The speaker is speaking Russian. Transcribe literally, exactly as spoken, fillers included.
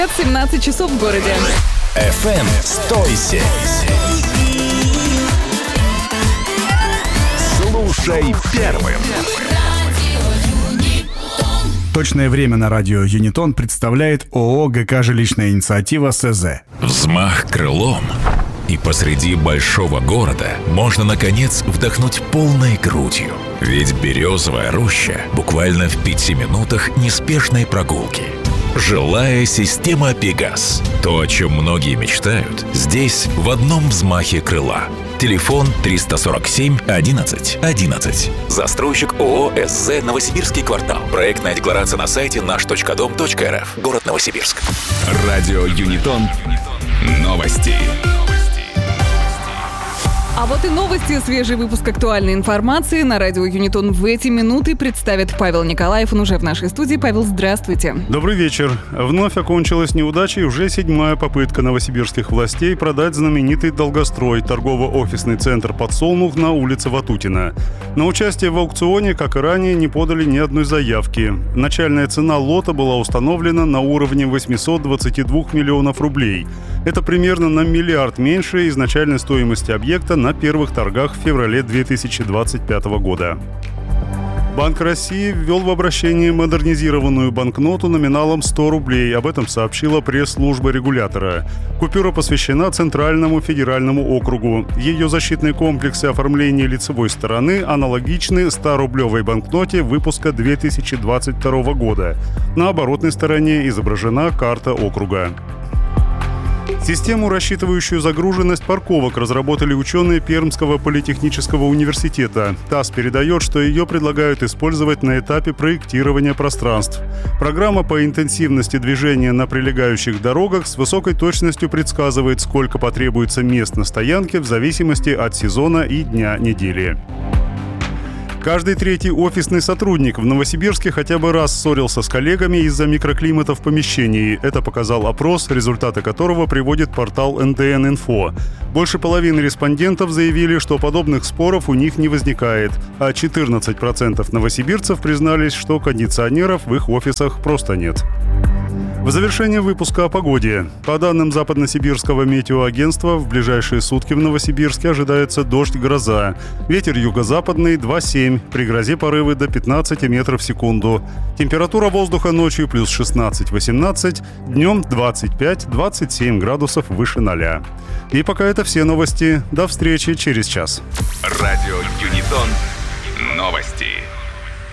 семнадцать часов в городе. эф эм сто семь. Слушай первым. Точное время на радио Юнитон представляет ООО ГК «Жилищная инициатива» СЗ. Взмах крылом, и посреди большого города можно, наконец, вдохнуть полной грудью. Ведь березовая роща буквально в пяти минутах неспешной прогулки. Жилая система «Пегас». То, о чем многие мечтают, здесь в одном взмахе крыла. Телефон триста сорок семь одиннадцать одиннадцать. Застройщик ООО «СЗ Новосибирский квартал». Проектная декларация на сайте наш точка дом точка эр эф. Город Новосибирск. Радио Юнитон. Новости. А вот и новости. Свежий выпуск актуальной информации на радио Юнитон в эти минуты представит Павел Николаев. Он уже в нашей студии. Павел, здравствуйте. Добрый вечер. Вновь окончилась неудачей уже седьмая попытка новосибирских властей продать знаменитый долгострой, торгово-офисный центр «Подсолнух» на улице Ватутина. На участие в аукционе, как и ранее, не подали ни одной заявки. Начальная цена лота была установлена на уровне восемьсот двадцать два миллионов рублей. Это примерно на миллиард меньше изначальной стоимости объекта на первых торгах в феврале две тысячи двадцать пятого года. Банк России ввел в обращение модернизированную банкноту номиналом сто рублей. Об этом сообщила пресс-служба регулятора. Купюра посвящена Центральному федеральному округу. Ее защитные комплексы оформления лицевой стороны аналогичны сто-рублевой банкноте выпуска две тысячи двадцать второго года. На оборотной стороне изображена карта округа. Систему, рассчитывающую загруженность парковок, разработали ученые Пермского политехнического университета. ТАСС передает, что ее предлагают использовать на этапе проектирования пространств. Программа по интенсивности движения на прилегающих дорогах с высокой точностью предсказывает, сколько потребуется мест на стоянке в зависимости от сезона и дня недели. Каждый третий офисный сотрудник в Новосибирске хотя бы раз ссорился с коллегами из-за микроклимата в помещении. Это показал опрос, результаты которого приводит портал эн тэ эн инфо. Больше половины респондентов заявили, что подобных споров у них не возникает, а четырнадцать процентов новосибирцев признались, что кондиционеров в их офисах просто нет. В завершение выпуска о погоде. По данным Западносибирского метеоагентства, в ближайшие сутки в Новосибирске ожидается дождь-гроза. Ветер юго-западный два семь, при грозе порывы до пятнадцати метров в секунду. Температура воздуха ночью плюс шестнадцать-восемнадцать, днем двадцать пять-двадцать семь градусов выше ноля. И пока это все новости. До встречи через час. Радио Юнитон.